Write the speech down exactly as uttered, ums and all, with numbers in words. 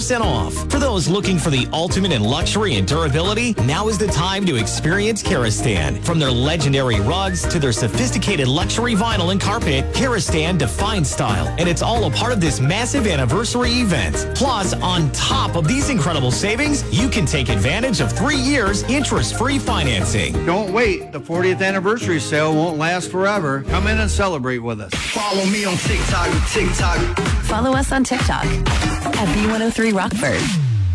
percent off. For those looking for the ultimate in luxury and durability, now is the time to experience Karastan. From their legendary rugs to their sophisticated luxury vinyl and carpet, Karastan defines style, and it's all a part of this massive anniversary event. Plus, on top of these incredible savings, you can take advantage of three years interest-free financing. Don't wait. The fortieth anniversary sale won't last forever. Come in and celebrate with us. Follow me on TikTok, TikTok. Follow us on TikTok at B one oh three Rockford.